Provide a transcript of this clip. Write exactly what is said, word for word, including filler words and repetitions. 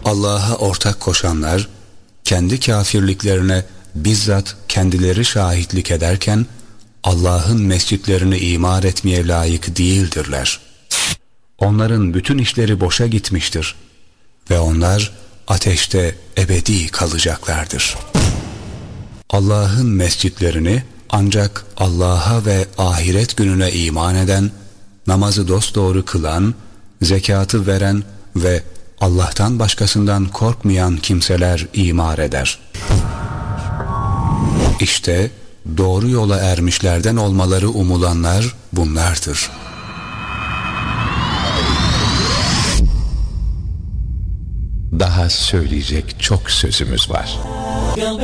Allah'a ortak koşanlar, kendi kafirliklerine bizzat kendileri şahitlik ederken, Allah'ın mescitlerini imar etmeye layık değildirler. Onların bütün işleri boşa gitmiştir ve onlar ateşte ebedi kalacaklardır. Allah'ın mescitlerini ancak Allah'a ve ahiret gününe iman eden, namazı dosdoğru kılan, zekatı veren ve Allah'tan başkasından korkmayan kimseler imar eder. İşte doğru yola ermişlerden olmaları umulanlar bunlardır. Daha söyleyecek çok sözümüz var.